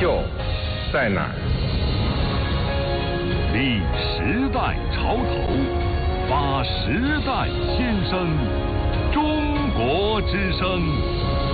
秀在哪儿？ 立时代潮头，发时代心声，中国之声。